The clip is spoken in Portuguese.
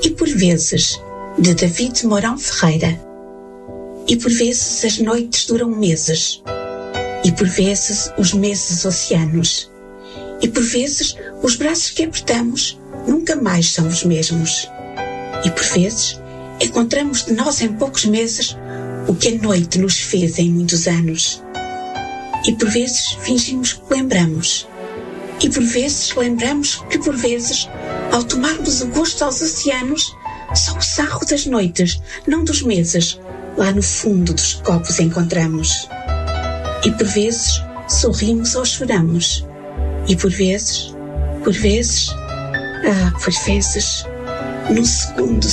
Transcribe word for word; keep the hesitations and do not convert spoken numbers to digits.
E por vezes, de David Mourão Ferreira. E por vezes as noites duram meses. E por vezes os meses oceanos. E por vezes os braços que apertamos nunca mais são os mesmos. E por vezes encontramos de nós em poucos meses o que a noite nos fez em muitos anos. E por vezes fingimos que lembramos. E por vezes lembramos que por vezes, ao tomarmos o gosto aos oceanos, só o sarro das noites, não dos meses, lá no fundo dos copos encontramos. E por vezes sorrimos ou choramos. E por vezes, por vezes, ah, por vezes, num segundo